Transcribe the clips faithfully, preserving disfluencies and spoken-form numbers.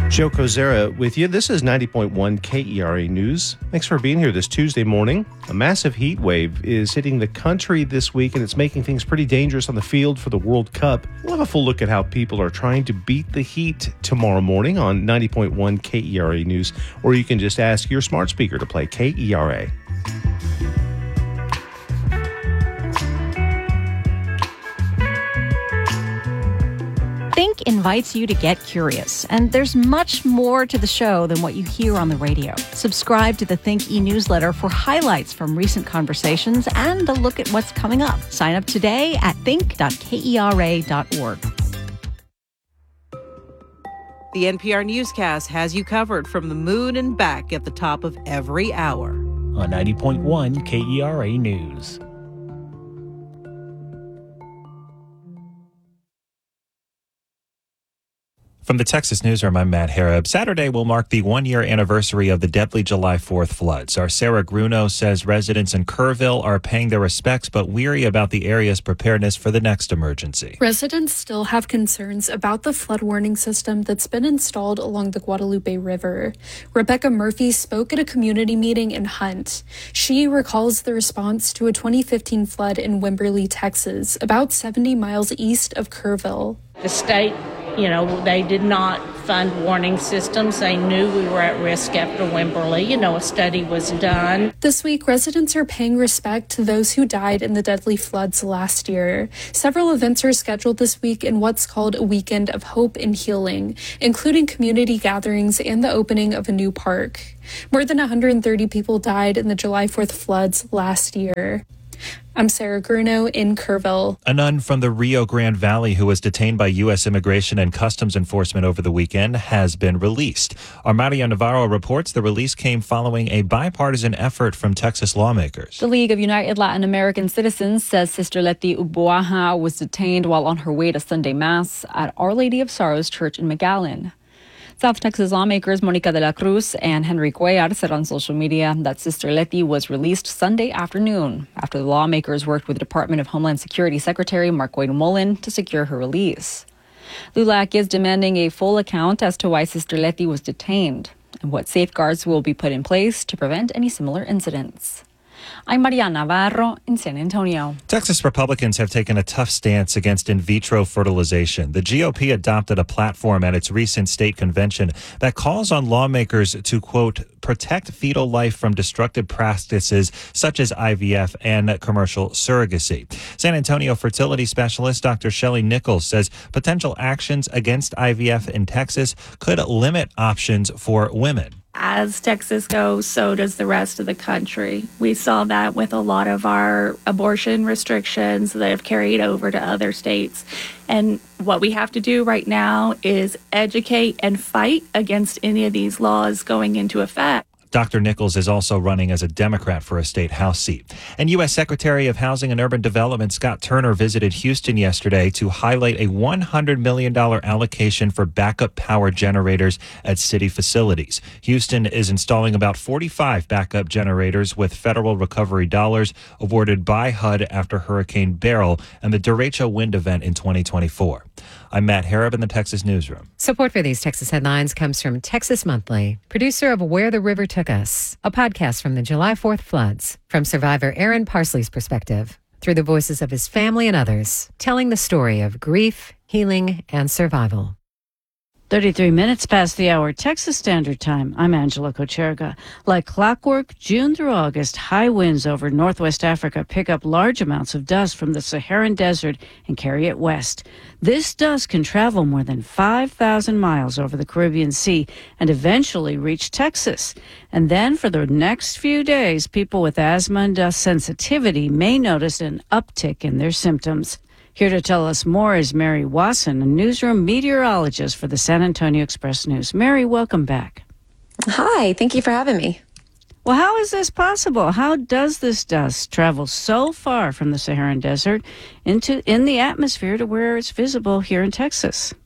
Joe Kozera with you. This is ninety point one K E R A News. Thanks for being here this Tuesday morning. A massive heat wave is hitting the country this week, and it's making things pretty dangerous on the field for the World Cup. We'll have a full look at how people are trying to beat the heat tomorrow morning on ninety point one K E R A News, or you can just ask your smart speaker to play K E R A. Think invites you to get curious, and there's much more to the show than what you hear on the radio. Subscribe to the Think e-newsletter for highlights from recent conversations and a look at what's coming up. Sign up today at think dot kera dot org. The N P R Newscast has you covered from the moon and back at the top of every hour. On ninety point one K E R A News. From the Texas Newsroom, I'm Matt Harrop. Saturday will mark the one-year anniversary of the deadly July fourth floods. Our Sarah Gruno says residents in Kerrville are paying their respects but weary about the area's preparedness for the next emergency. Residents still have concerns about the flood warning system that's been installed along the Guadalupe River. Rebecca Murphy spoke at a community meeting in Hunt. She recalls the response to a twenty fifteen flood in Wimberley, Texas, about seventy miles east of Kerrville. The state, you know, they did not fund warning systems. They knew we were at risk after Wimberley. You know, a study was done. This week, residents are paying respect to those who died in the deadly floods last year. Several events are scheduled this week in what's called a weekend of hope and healing, including community gatherings and the opening of a new park. More than one hundred thirty people died in the July fourth floods last year. I'm Sarah Gruno in Kerrville. A nun from the Rio Grande Valley who was detained by U S Immigration and Customs Enforcement over the weekend has been released. Our Maria Navarro reports the release came following a bipartisan effort from Texas lawmakers. The League of United Latin American Citizens says Sister Leti Ubuaja was detained while on her way to Sunday Mass at Our Lady of Sorrows Church in McAllen. South Texas lawmakers Monica de la Cruz and Henry Cuellar said on social media that Sister Leti was released Sunday afternoon after the lawmakers worked with the Department of Homeland Security Secretary Markwayne Mullin to secure her release. LULAC is demanding a full account as to why Sister Leti was detained and what safeguards will be put in place to prevent any similar incidents. I'm Maria Navarro in San Antonio. Texas Republicans have taken a tough stance against in vitro fertilization. The G O P adopted a platform at its recent state convention that calls on lawmakers to, quote, protect fetal life from destructive practices such as I V F and commercial surrogacy. San Antonio fertility specialist Doctor Shelley Nichols says potential actions against I V F in Texas could limit options for women. As Texas goes, so does the rest of the country. We saw that with a lot of our abortion restrictions that have carried over to other states. And what we have to do right now is educate and fight against any of these laws going into effect. Doctor Nichols is also running as a Democrat for a state House seat. And U S Secretary of Housing and Urban Development Scott Turner visited Houston yesterday to highlight a one hundred million dollars allocation for backup power generators at city facilities. Houston is installing about forty-five backup generators with federal recovery dollars awarded by H U D after Hurricane Beryl and the derecho wind event in twenty twenty-four. I'm Matt Harrop in the Texas Newsroom. Support for these Texas headlines comes from Texas Monthly, producer of Where the River Took Us, a podcast from the July fourth floods, from survivor Aaron Parsley's perspective, through the voices of his family and others, telling the story of grief, healing, and survival. thirty-three minutes past the hour, Texas Standard Time. I'm Angela Kocherga. Like clockwork, June through August, high winds over northwest Africa pick up large amounts of dust from the Saharan desert and carry it west. This dust can travel more than five thousand miles over the Caribbean Sea and eventually reach Texas. And then for the next few days, people with asthma and dust sensitivity may notice an uptick in their symptoms. Here to tell us more is Mary Wasson, a newsroom meteorologist for the San Antonio Express News. Mary, welcome back. Hi, thank you for having me. Well, how is this possible? How does this dust travel so far from the Saharan Desert into in the atmosphere to where it's visible here in Texas?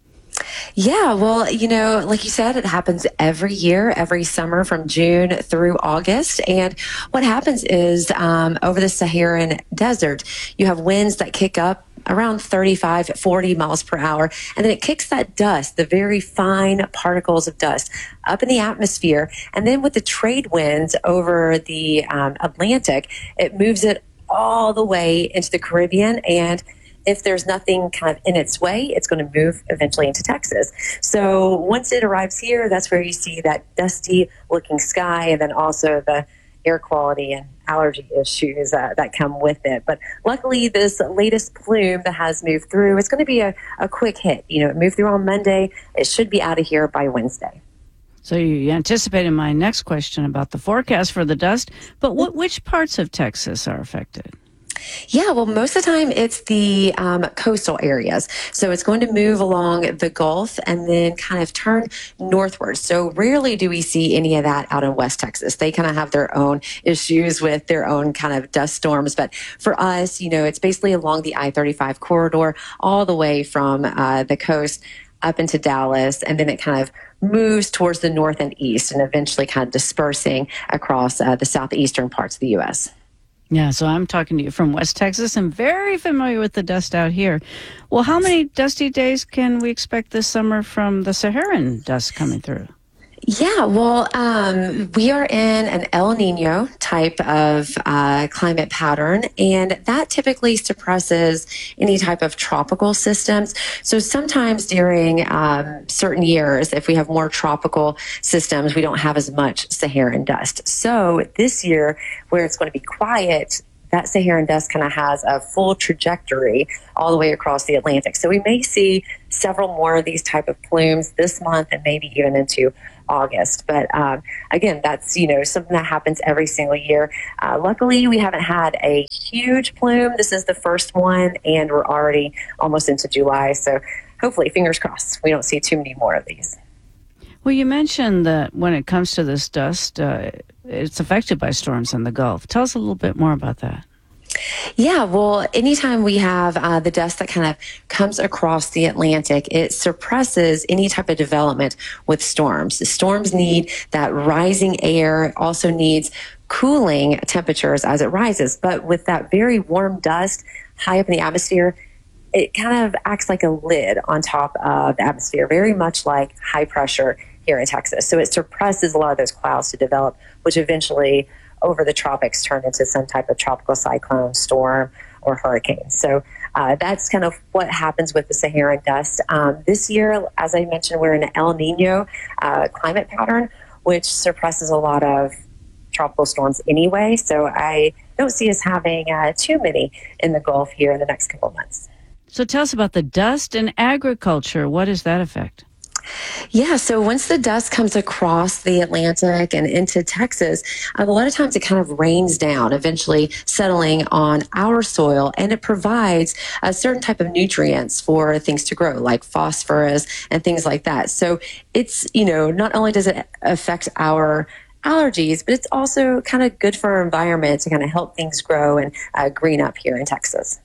Yeah, well, you know, like you said, it happens every year, every summer from June through August. And what happens is um, over the Saharan desert, you have winds that kick up around thirty-five, forty miles per hour. And then it kicks that dust, the very fine particles of dust, up in the atmosphere. And then with the trade winds over the um, Atlantic, it moves it all the way into the Caribbean. And if there's nothing kind of in its way, it's going to move eventually into Texas. So once it arrives here, that's where you see that dusty looking sky, and then also the air quality and allergy issues uh, that come with it. But luckily, this latest plume that has moved through, it's going to be a, a quick hit. You know, it moved through on Monday. It should be out of here by Wednesday. So you anticipated my next question about the forecast for the dust, but what, which parts of Texas are affected? Yeah, well, most of the time it's the um, coastal areas. So it's going to move along the Gulf and then kind of turn northward. So rarely do we see any of that out in West Texas. They kind of have their own issues with their own kind of dust storms. But for us, you know, it's basically along the I thirty-five corridor all the way from uh, the coast up into Dallas, and then it kind of moves towards the north and east and eventually kind of dispersing across uh, the southeastern parts of the U S. Yeah, so I'm talking to you from West Texas. I'm very familiar with the dust out here. Well, how many dusty days can we expect this summer from the Saharan dust coming through? Yeah, well, um, we are in an El Nino type of uh, climate pattern, and that typically suppresses any type of tropical systems. So sometimes during um, certain years, if we have more tropical systems, we don't have as much Saharan dust. So this year, where it's going to be quiet, that Saharan dust kind of has a full trajectory all the way across the Atlantic. So we may see several more of these type of plumes this month and maybe even into August. But um, again, that's, you know, something that happens every single year. Uh, luckily, we haven't had a huge plume. This is the first one, and we're already almost into July. So hopefully, fingers crossed, we don't see too many more of these. Well, you mentioned that when it comes to this dust, uh, it's affected by storms in the Gulf. Tell us a little bit more about that. Yeah, well, anytime we have uh, the dust that kind of comes across the Atlantic, it suppresses any type of development with storms. The storms need that rising air, it also needs cooling temperatures as it rises. But with that very warm dust high up in the atmosphere, it kind of acts like a lid on top of the atmosphere, very much like high pressure here in Texas. So it suppresses a lot of those clouds to develop, which eventually over the tropics turn into some type of tropical cyclone, storm, or hurricane. So uh, that's kind of what happens with the Saharan dust. Um, this year, as I mentioned, we're in an El Nino uh, climate pattern, which suppresses a lot of tropical storms anyway. So I don't see us having uh, too many in the Gulf here in the next couple of months. So tell us about the dust and agriculture. What does that affect? Yeah, so once the dust comes across the Atlantic and into Texas, a lot of times it kind of rains down, eventually settling on our soil, and it provides a certain type of nutrients for things to grow, like phosphorus and things like that. So it's, you know, not only does it affect our allergies, but it's also kind of good for our environment to kind of help things grow and uh, green up here in Texas.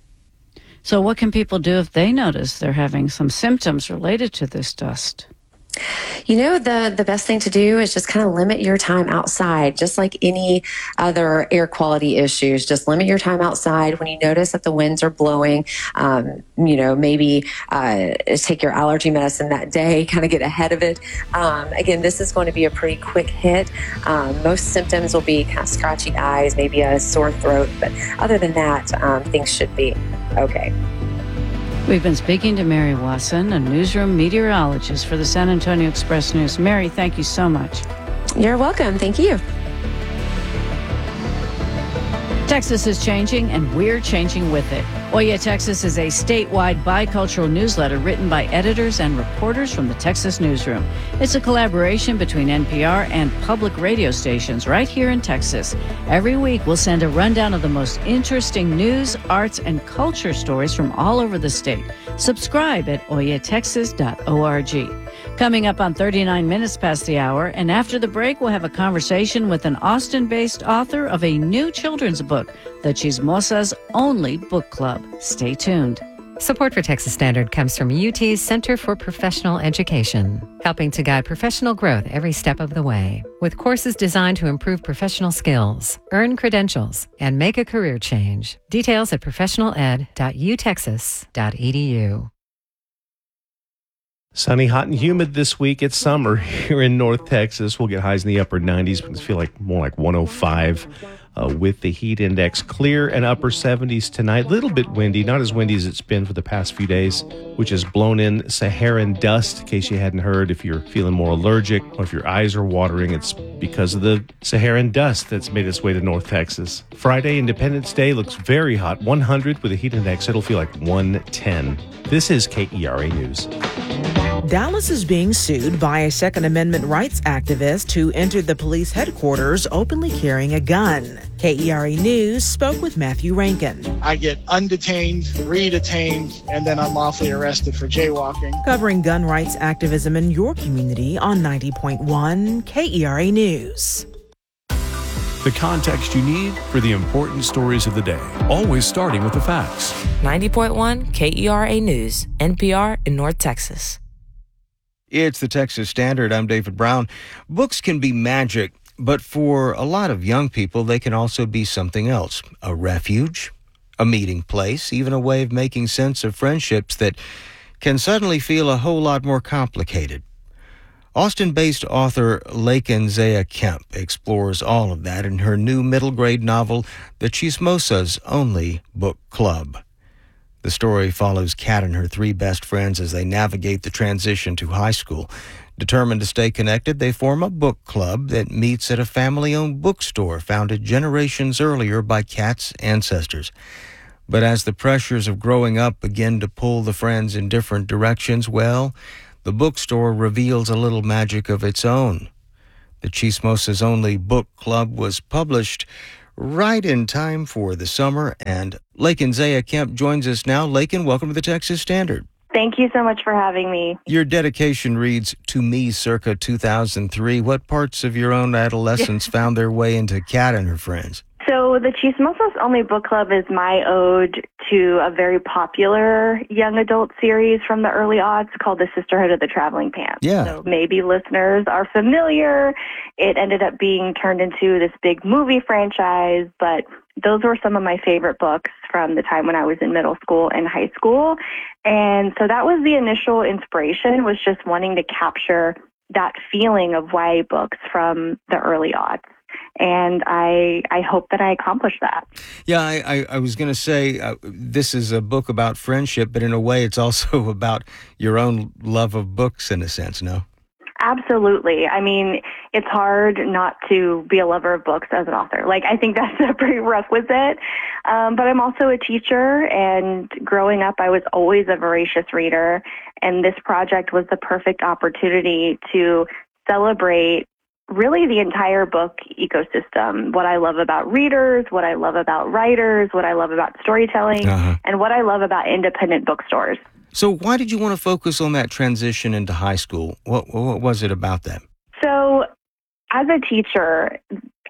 So what can people do if they notice they're having some symptoms related to this dust? You know, the, the best thing to do is just kind of limit your time outside, just like any other air quality issues. Just limit your time outside. When you notice that the winds are blowing, um, you know, maybe uh, take your allergy medicine that day, kind of get ahead of it. Um, again, this is going to be a pretty quick hit. Um, most symptoms will be kind of scratchy eyes, maybe a sore throat. But other than that, um, things should be okay. We've been speaking to Mary Wasson, a newsroom meteorologist for the San Antonio Express News. Mary, thank you so much. You're welcome. Thank you. Texas is changing, and we're changing with it. Oye Texas is a statewide bicultural newsletter written by editors and reporters from the Texas newsroom. It's a collaboration between N P R and public radio stations right here in Texas. Every week, we'll send a rundown of the most interesting news, arts, and culture stories from all over the state. Subscribe at oye texas dot org. Coming up on thirty-nine minutes past the hour, and after the break, we'll have a conversation with an Austin-based author of a new children's book, the Chismosa's Only Book Club. Stay tuned. Support for Texas Standard comes from U T's Center for Professional Education, helping to guide professional growth every step of the way, with courses designed to improve professional skills, earn credentials, and make a career change. Details at professional ed dot u texas dot e d u. Sunny, hot, and humid this week. It's summer here in North Texas. We'll get highs in the upper nineties, but it's feel like more like one oh five uh, with the heat index. Clear and upper seventies tonight. A little bit windy, not as windy as it's been for the past few days, which has blown in Saharan dust. In case you hadn't heard, if you're feeling more allergic or if your eyes are watering, it's because of the Saharan dust that's made its way to North Texas. Friday, Independence Day, looks very hot. one hundred with a heat index. It'll feel like one ten. This is K E R A News. Dallas is being sued by a Second Amendment rights activist who entered the police headquarters openly carrying a gun. K E R A News spoke with Matthew Rankin. I get undetained, re-detained, and then unlawfully arrested for jaywalking. Covering gun rights activism in your community on ninety point one K E R A News. The context you need for the important stories of the day, always starting with the facts. ninety point one K E R A News, N P R in North Texas. It's the Texas Standard. I'm David Brown. Books can be magic, but for a lot of young people, they can also be something else. A refuge, a meeting place, even a way of making sense of friendships that can suddenly feel a whole lot more complicated. Austin-based author Laken Zaya Kemp explores all of that in her new middle-grade novel, The Chismosas Only Book Club. The story follows Kat and her three best friends as they navigate the transition to high school. Determined to stay connected, they form a book club that meets at a family-owned bookstore founded generations earlier by Kat's ancestors. But as the pressures of growing up begin to pull the friends in different directions, well, the bookstore reveals a little magic of its own. The Chismosas Only Book Club was published right in time for the summer, and Laken Zaya Kemp joins us now. Laken, welcome to the Texas Standard. Thank you so much for having me. Your dedication reads, "To me, circa two thousand three. What parts of your own adolescence found their way into Kat and her friends? So the Chismosas Only Book Club is my ode to a very popular young adult series from the early aughts called The Sisterhood of the Traveling Pants. Yeah. So maybe listeners are familiar. It ended up being turned into this big movie franchise, but those were some of my favorite books from the time when I was in middle school and high school. And so that was the initial inspiration, was just wanting to capture that feeling of Y A books from the early aughts. And I I hope that I accomplished that. Yeah, I, I, I was going to say uh, this is a book about friendship, but in a way it's also about your own love of books in a sense, no? Absolutely. I mean, it's hard not to be a lover of books as an author. Like, I think that's a prerequisite. Um, but I'm also a teacher, and growing up, I was always a voracious reader. And this project was the perfect opportunity to celebrate really the entire book ecosystem. What I love about readers, what I love about writers, what I love about storytelling, uh-huh. and what I love about independent bookstores. So why did you want to focus on that transition into high school? What, what was it about that? So as a teacher,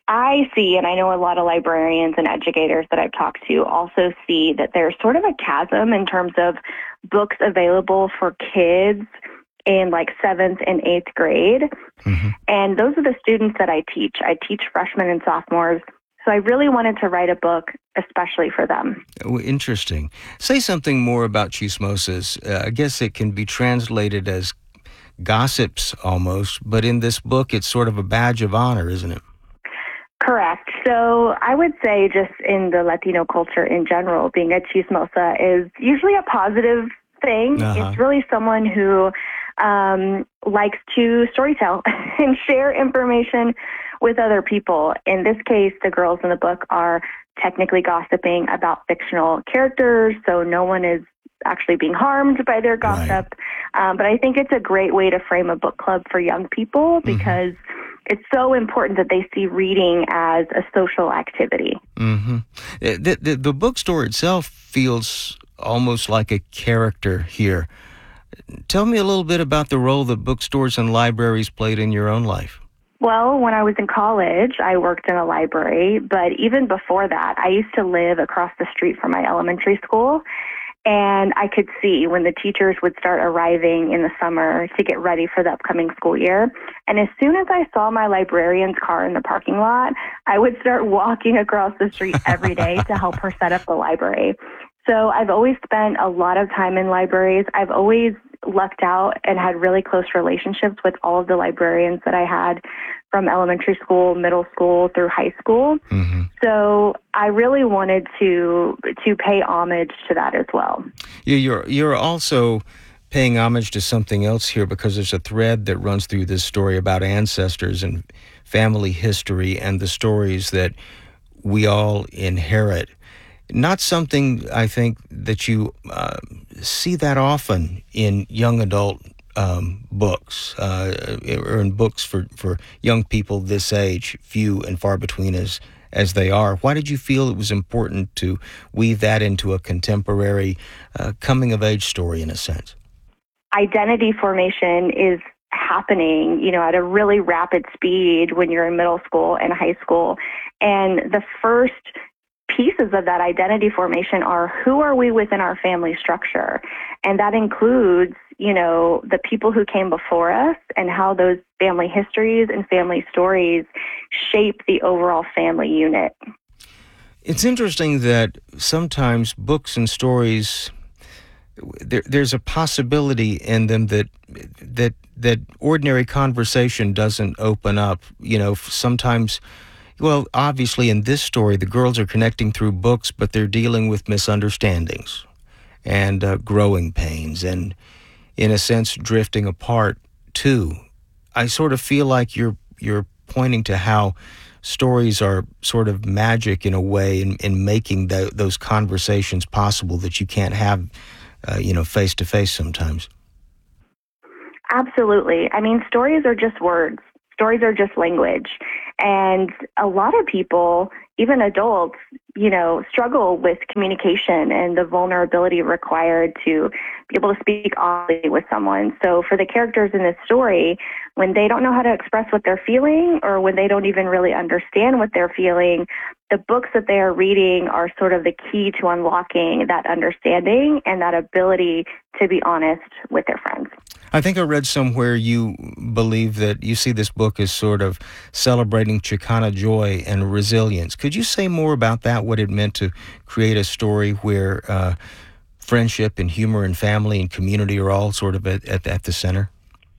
I see, and I know a lot of librarians and educators that I've talked to also see, that there's sort of a chasm in terms of books available for kids in like seventh and eighth grade. Mm-hmm. And those are the students that I teach. I teach freshmen and sophomores. So I really wanted to write a book especially for them. Oh, interesting. Say something more about Chismosas. Uh, I guess it can be translated as gossips almost, but in this book it's sort of a badge of honor, isn't it? Correct. So I would say just in the Latino culture in general, being a chismosa is usually a positive thing. Uh-huh. It's really someone who um, likes to storytell and share information with other people. In this case, the girls in the book are technically gossiping about fictional characters, so no one is actually being harmed by their gossip. Right. Um, but I think it's a great way to frame a book club for young people because mm-hmm. it's so important that they see reading as a social activity. Mm-hmm. The, the, the bookstore itself feels almost like a character here. Tell me a little bit about the role that bookstores and libraries played in your own life. Well, when I was in college, I worked in a library, but even before that, I used to live across the street from my elementary school. And I could see when the teachers would start arriving in the summer to get ready for the upcoming school year. And as soon as I saw my librarian's car in the parking lot, I would start walking across the street every day to help her set up the library. So I've always spent a lot of time in libraries. I've always lucked out and had really close relationships with all of the librarians that I had from elementary school, middle school, through high school. Mm-hmm. So I really wanted to to pay homage to that as well. You're you're also paying homage to something else here, because there's a thread that runs through this story about ancestors and family history and the stories that we all inherit. Not something, I think, that you uh, see that often in young adult um, books, uh, or in books for, for young people this age, few and far between as, as they are. Why did you feel it was important to weave that into a contemporary uh, coming-of-age story, in a sense? Identity formation is happening, you know, at a really rapid speed when you're in middle school and high school. And the first pieces of that identity formation are, who are we within our family structure? And that includes, you know, the people who came before us and how those family histories and family stories shape the overall family unit. It's interesting that sometimes books and stories, there, there's a possibility in them that that that ordinary conversation doesn't open up. You know, sometimes, well, obviously in this story, the girls are connecting through books, but they're dealing with misunderstandings and uh, growing pains and, in a sense, drifting apart too. I sort of feel like you're you're pointing to how stories are sort of magic in a way in, in making the, those conversations possible that you can't have, uh, you know, face to face sometimes. Absolutely. I mean, stories are just words. Stories are just language. And a lot of people, even adults, you know, struggle with communication and the vulnerability required to be able to speak honestly with someone. So for the characters in this story, when they don't know how to express what they're feeling, or when they don't even really understand what they're feeling, the books that they are reading are sort of the key to unlocking that understanding and that ability to be honest with their friends. I think I read somewhere you believe that you see this book as sort of celebrating Chicana joy and resilience. Could you say more about that, what it meant to create a story where uh, friendship and humor and family and community are all sort of at, at, at the center?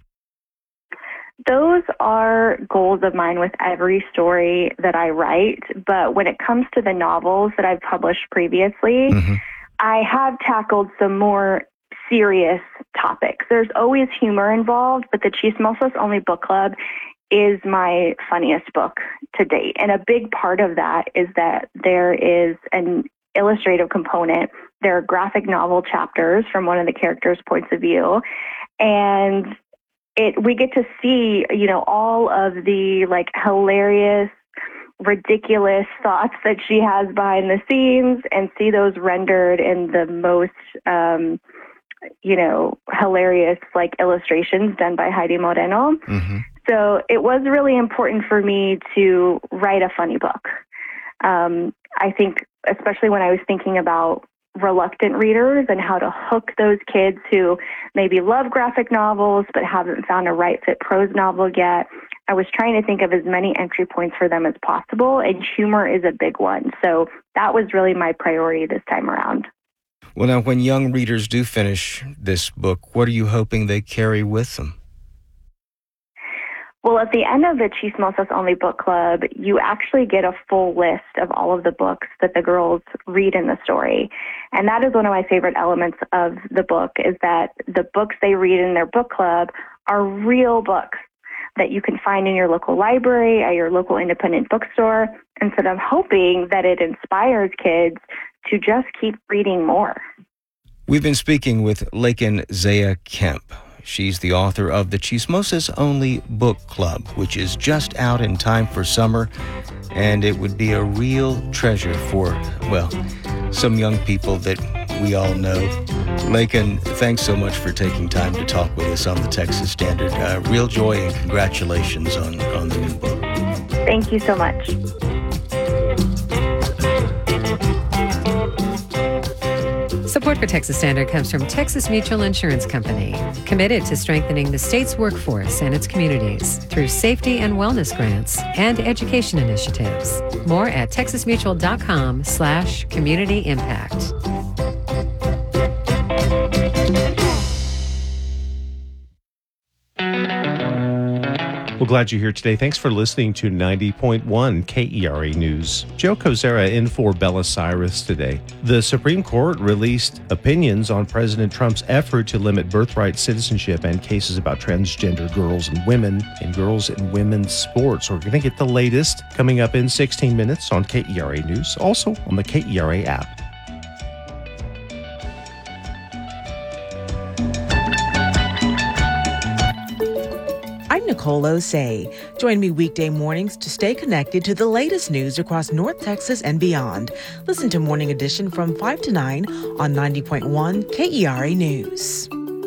Those are goals of mine with every story that I write, but when it comes to the novels that I've published previously, mm-hmm. I have tackled some more serious topics. There's always humor involved, but the Chismosos Only Book Club is my funniest book to date. And a big part of that is that there is an illustrative component. There are graphic novel chapters from one of the characters' points of view. And it we get to see, you know, all of the like hilarious, ridiculous thoughts that she has behind the scenes and see those rendered in the most um you know, hilarious, like, illustrations done by Heidi Moreno. Mm-hmm. So it was really important for me to write a funny book. Um, I think, especially when I was thinking about reluctant readers and how to hook those kids who maybe love graphic novels but haven't found a right fit prose novel yet, I was trying to think of as many entry points for them as possible, and humor is a big one. So that was really my priority this time around. Well, now, when young readers do finish this book, what are you hoping they carry with them? Well, at the end of the Chismosos Only Book Club, you actually get a full list of all of the books that the girls read in the story. And that is one of my favorite elements of the book, is that the books they read in their book club are real books that you can find in your local library, at your local independent bookstore. And so I'm hoping that it inspires kids to just keep reading more. We've been speaking with Lakin Zaya Kemp. She's the author of the Chismosos Only Book Club, which is just out in time for summer, and it would be a real treasure for, well, some young people that we all know. Lakin, thanks so much for taking time to talk with us on the Texas Standard. Uh, real joy and congratulations on, on the new book. Thank you so much. So Support for Texas Standard comes from Texas Mutual Insurance Company, committed to strengthening the state's workforce and its communities through safety and wellness grants and education initiatives. More at texasmutual.com slash community impact. Well, glad you're here today. Thanks for listening to ninety point one K E R A News. Joe Kozera in for Bella Cyrus today. The Supreme Court released opinions on President Trump's effort to limit birthright citizenship and cases about transgender girls and women in girls and women's sports. We're going to get the latest coming up in sixteen minutes on K E R A News, also on the K E R A app. I'm Nicole Osei. Join me weekday mornings to stay connected to the latest news across North Texas and beyond. Listen to Morning Edition from five to nine on ninety point one K E R A News.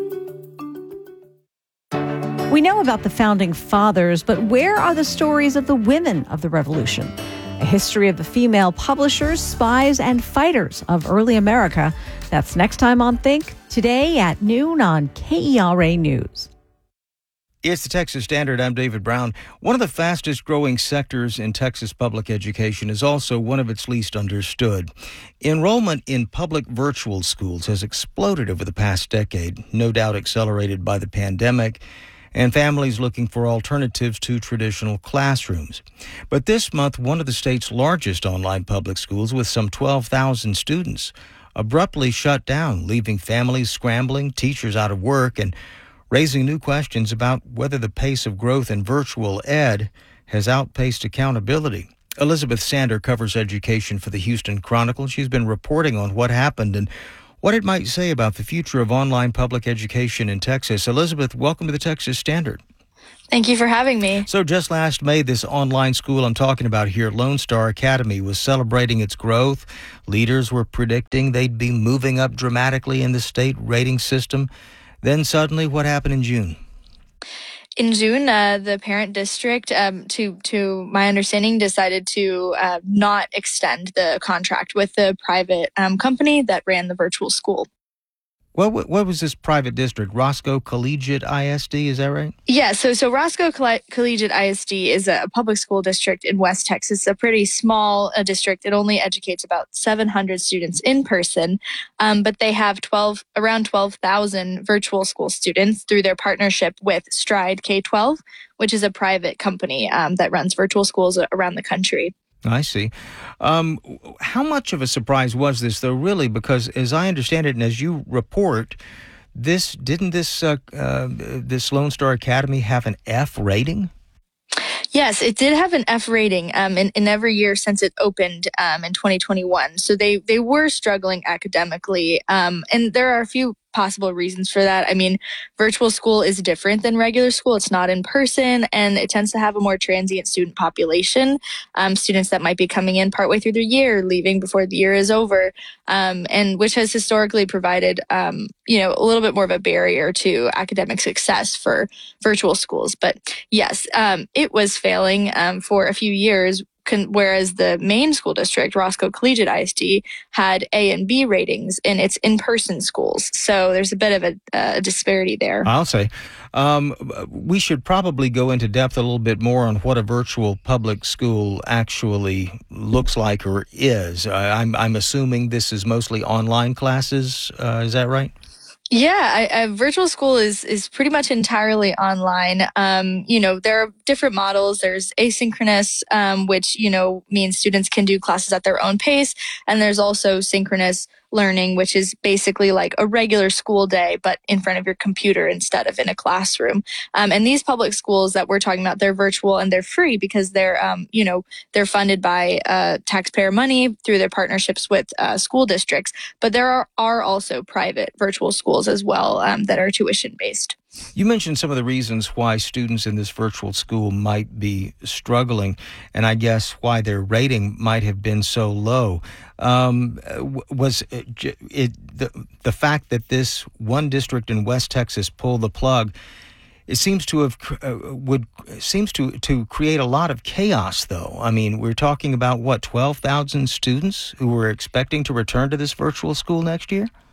We know about the founding fathers, but where are the stories of the women of the revolution? A history of the female publishers, spies, and fighters of early America. That's next time on Think, today at noon on K E R A News. It's the Texas Standard. I'm David Brown. One of the fastest growing sectors in Texas public education is also one of its least understood. Enrollment in public virtual schools has exploded over the past decade, no doubt accelerated by the pandemic and families looking for alternatives to traditional classrooms. But this month, one of the state's largest online public schools with some twelve thousand students abruptly shut down, leaving families scrambling, teachers out of work, and raising new questions about whether the pace of growth in virtual ed has outpaced accountability. Elizabeth Sander covers education for the Houston Chronicle. She's been reporting on what happened and what it might say about the future of online public education in Texas. Elizabeth, welcome to the Texas Standard. Thank you for having me. So just last May, this online school I'm talking about here, Lone Star Academy, was celebrating its growth. Leaders were predicting they'd be moving up dramatically in the state rating system. Then suddenly, what happened in June? In June, uh, the parent district, um, to to my understanding, decided to uh, not extend the contract with the private um, company that ran the virtual school. What what was this private district? Roscoe Collegiate I S D, is that right? Yeah, so so Roscoe Coll- Collegiate I S D is a public school district in West Texas, a pretty small uh, district. It only educates about seven hundred students in person, um, but they have twelve around twelve thousand virtual school students through their partnership with Stride K twelve, which is a private company um, that runs virtual schools around the country. I see. Um, how much of a surprise was this, though, really? Because as I understand it, and as you report, this didn't this uh, uh, this Lone Star Academy have an F rating? Yes, it did have an F rating um, in, in every year since it opened um, in twenty twenty-one. So they, they were struggling academically. Um, and there are a few possible reasons for that. I mean, virtual school is different than regular school. It's not in person, and it tends to have a more transient student population, um, students that might be coming in partway through the year, leaving before the year is over, um, and which has historically provided, um, you know, a little bit more of a barrier to academic success for virtual schools. But yes, um, it was failing um, for a few years. Con- whereas the main school district, Roscoe Collegiate I S D, had A and B ratings in its in-person schools. So there's a bit of a, a disparity there. I'll say. Um, we should probably go into depth a little bit more on what a virtual public school actually looks like or is. Uh, I'm, I'm assuming this is mostly online classes. Uh, is that right? Yeah, I, I, virtual school is is pretty much entirely online. Um, you know, there are different models. There's asynchronous, um, which, you know, means students can do classes at their own pace. And there's also synchronous learning, which is basically like a regular school day, but in front of your computer instead of in a classroom. Um, and these public schools that we're talking about, they're virtual and they're free because they're, um, you know, they're funded by uh, taxpayer money through their partnerships with uh, school districts. But there are, are also private virtual schools as well um, that are tuition based. You mentioned some of the reasons why students in this virtual school might be struggling, and I guess why their rating might have been so low. Um, was it, it the, the fact that this one district in West Texas pulled the plug? It seems to have uh, would seems to to create a lot of chaos, though. I mean, we're talking about what, twelve thousand students who were expecting to return to this virtual school next year?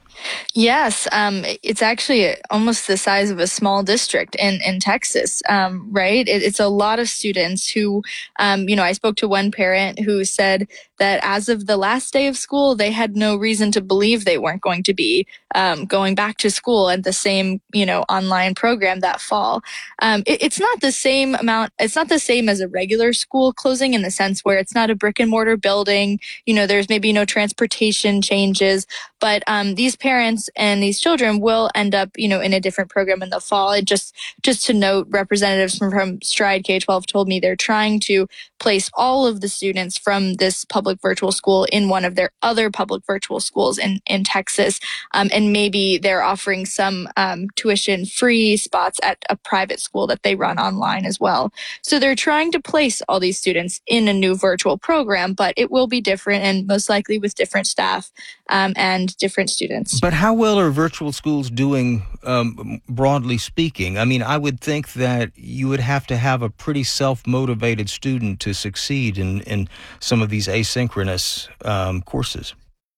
Yes, um, it's actually almost the size of a small district in, in Texas, um, right? It, it's a lot of students who, um, you know, I spoke to one parent who said that as of the last day of school, they had no reason to believe they weren't going to be um, going back to school at the same, you know, online program that fall. Um, it, it's not the same amount. It's not the same as a regular school closing in the sense where it's not a brick and mortar building. You know, there's maybe no transportation changes, but um, these parents and these children will end up, you know, in a different program in the fall. It just, just to note, representatives from, from Stride K twelve told me they're trying to place all of the students from this public virtual school in one of their other public virtual schools in, in Texas. Um, and maybe they're offering some um, tuition-free spots at a private school that they run online as well. So they're trying to place all these students in a new virtual program, but it will be different and most likely with different staff um, and different students. But how well are virtual schools doing, um, broadly speaking? I mean, I would think that you would have to have a pretty self-motivated student to succeed in, in some of these asynchronous um, courses.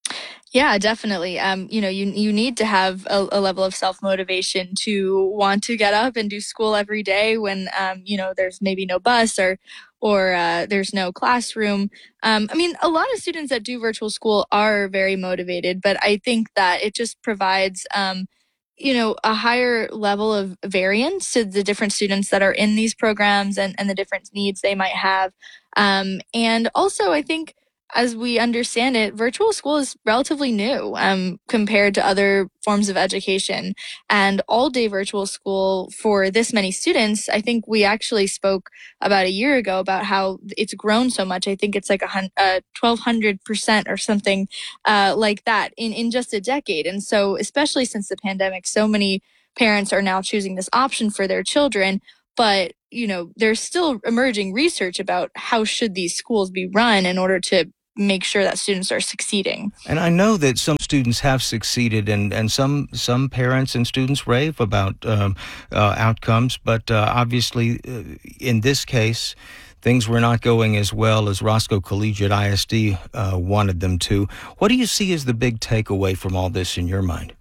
Yeah, definitely. Um, you know, you you need to have a, a level of self-motivation to want to get up and do school every day when, um, you know, there's maybe no bus or or uh, there's no classroom. Um, I mean, a lot of students that do virtual school are very motivated, but I think that it just provides, um, you know, a higher level of variance to the different students that are in these programs and, and the different needs they might have. Um, and also, I think, as we understand it, virtual school is relatively new um, compared to other forms of education. And all-day virtual school for this many students, I think we actually spoke about a year ago about how it's grown so much. I think it's like a uh, twelve hundred percent or something uh, like that in, in just a decade. And so, especially since the pandemic, so many parents are now choosing this option for their children. But, you know, there's still emerging research about how should these schools be run in order to make sure that students are succeeding. And I know that some students have succeeded, and, and some some parents and students rave about um, uh, outcomes, but uh, obviously uh, in this case, things were not going as well as Roscoe Collegiate I S D uh, wanted them to. What do you see as the big takeaway from all this in your mind?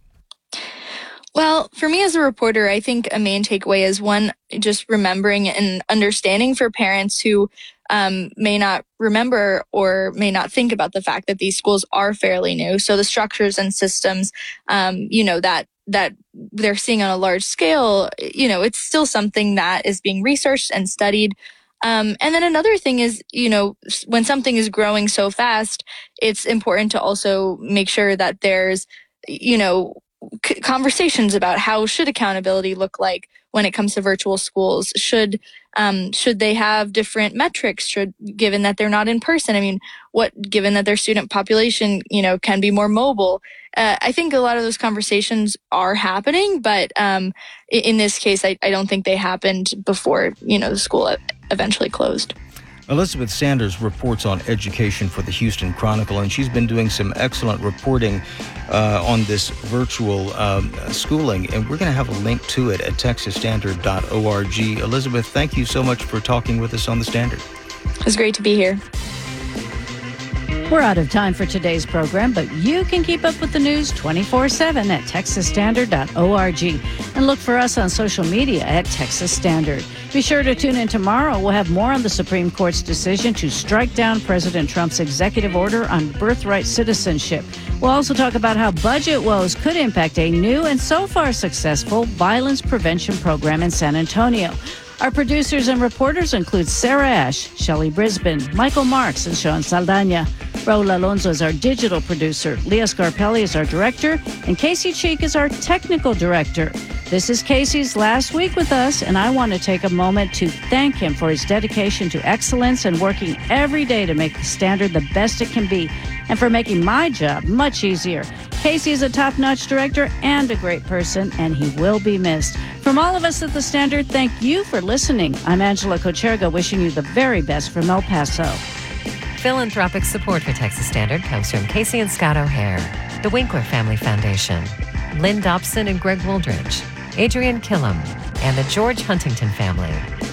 Well, for me as a reporter, I think a main takeaway is one, just remembering and understanding for parents who um, may not remember or may not think about the fact that these schools are fairly new. So the structures and systems, um, you know, that that they're seeing on a large scale, you know, it's still something that is being researched and studied. Um, and then another thing is, you know, when something is growing so fast, it's important to also make sure that there's, you know, c- conversations about how should accountability look like when it comes to virtual schools. Should um, should they have different metrics? Should, given that they're not in person? I mean, what given that their student population, you know, can be more mobile? Uh, I think a lot of those conversations are happening, but um, in, in this case, I, I don't think they happened before, you know, the school eventually closed. Elizabeth Sanders reports on education for the Houston Chronicle, and she's been doing some excellent reporting uh, on this virtual um, schooling, and we're going to have a link to it at texas standard dot org. Elizabeth, thank you so much for talking with us on The Standard. It was great to be here. We're out of time for today's program, but you can keep up with the news twenty-four seven at texas standard dot org and look for us on social media at Texas Standard. Be sure to tune in tomorrow. We'll have more on the Supreme Court's decision to strike down President Trump's executive order on birthright citizenship. We'll also talk about how budget woes could impact a new and so far successful violence prevention program in San Antonio. Our producers and reporters include Sarah Ash, Shelley Brisbane, Michael Marks, and Sean Saldana. Raul Alonso is our digital producer. Leah Scarpelli is our director. And Casey Cheek is our technical director. This is Casey's last week with us, and I want to take a moment to thank him for his dedication to excellence and working every day to make the Standard the best it can be, and for making my job much easier. Casey is a top-notch director and a great person, and he will be missed. From all of us at The Standard, thank you for listening. I'm Angela Kocherga, wishing you the very best from El Paso. Philanthropic support for Texas Standard comes from Casey and Scott O'Hare, the Winkler Family Foundation, Lynn Dobson and Greg Wooldridge, Adrian Killam, and the George Huntington family.